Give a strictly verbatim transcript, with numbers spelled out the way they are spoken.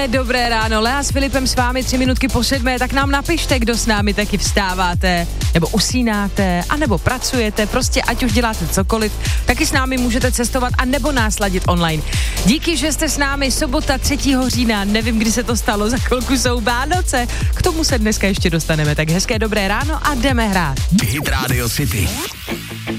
Dobré ráno, Lea s Filipem s vámi tři minutky po sedmé, tak nám napište, kdo s námi taky vstáváte, nebo usínáte, anebo pracujete, prostě ať už děláte cokoliv, taky s námi můžete cestovat a nebo nás ladit online. Díky, že jste s námi, sobota třetího října, nevím, kdy se to stalo, za chvilku jsou Vánoce, k tomu se dneska ještě dostaneme, tak hezké dobré ráno a jdeme hrát. Hit Radio City.